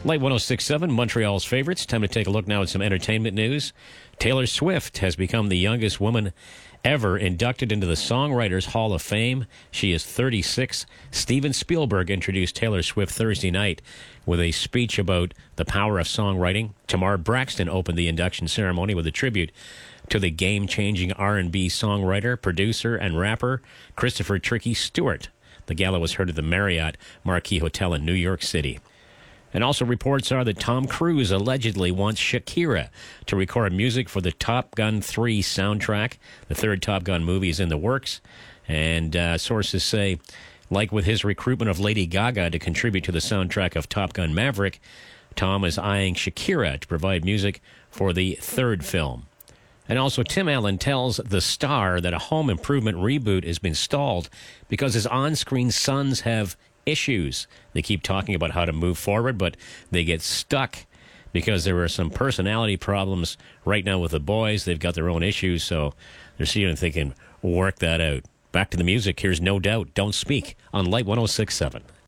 Light 106.7, Montreal's favorites. Time to take a look now at some entertainment news. Taylor Swift has become the youngest woman ever inducted into the Songwriters Hall of Fame. She is 36. Steven Spielberg introduced Taylor Swift Thursday night with a speech about the power of songwriting. Tamar Braxton opened the induction ceremony with a tribute to the game-changing R&B songwriter, producer, and rapper Christopher Tricky Stewart. The gala was heard at the Marriott Marquis Hotel in New York City. And also reports are that Tom Cruise allegedly wants Shakira to record music for the Top Gun 3 soundtrack. The third Top Gun movie is in the works. And sources say, like with his recruitment of Lady Gaga to contribute to the soundtrack of Top Gun Maverick, Tom is eyeing Shakira to provide music for the third film. And also, Tim Allen tells The Star that a home improvement reboot has been stalled because his on-screen sons have issues. They keep talking about how to move forward, but they get stuck because there are some personality problems right now with the boys. They've got their own issues, so they're seeing and thinking, work that out. Back to the music. Here's No Doubt, Don't Speak on Light 106.7.